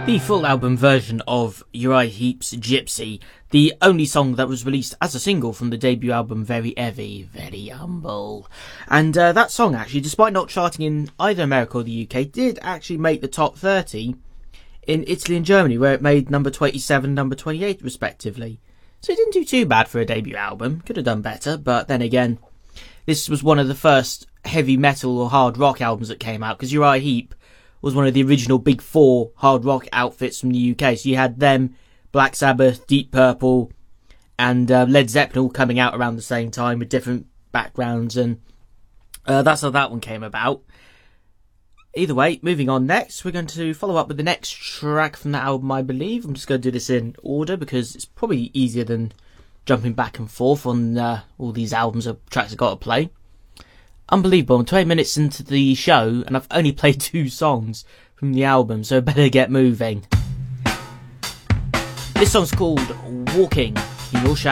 The full album version of Uriah Heep's Gypsy, the only song that was released as a single from the debut album Very Heavy, Very Humble. And that song actually, despite not charting in either America or the UK, did actually make the top 30 in Italy and Germany, where it made number 27, number 28 respectively. So it didn't do too bad for a debut album, could have done better, but then again, this was one of the first heavy metal or hard rock albums that came out, because Uriah Heep was one of the original big four hard rock outfits from the UK. So you had them, Black Sabbath, Deep Purple, and Led Zeppelin all coming out around the same time with different backgrounds, and that's how that one came about. Either way, moving on next, we're going to follow up with the next track from that album, I believe. I'm just going to do this in order because it's probably easier than jumping back and forth on all these albums of tracks I've got to play. Unbelievable, I'm 20 minutes into the show and I've only played 2 songs from the album, so I better get moving. This song's called Walking in Your Shadow.